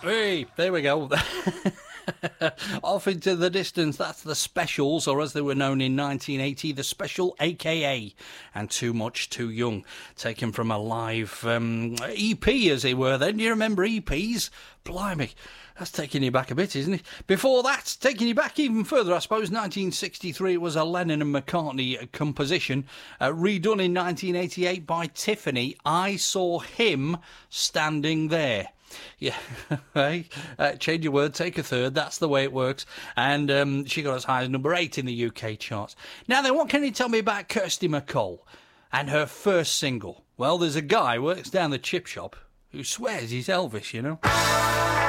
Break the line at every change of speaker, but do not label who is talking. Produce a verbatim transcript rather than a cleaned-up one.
Hey, there we go. Off into the distance, that's the Specials, or as they were known in nineteen eighty, the Special A K A, and Too Much Too Young, taken from a live um, E P, as it were. Then, do you remember E Ps? Blimey, that's taking you back a bit, isn't it? Before that, taking you back even further, I suppose, nineteen sixty-three, it was a Lennon and McCartney composition, uh, redone in nineteen eighty-eight by Tiffany. I Saw Him Standing There. Yeah, hey, uh, change your word, take a third, that's the way it works. And um, she got as high as number eight in the U K charts. Now then, what can you tell me about Kirsty MacColl and her first single? Well, there's a guy who works down the chip shop who swears he's Elvis, you know.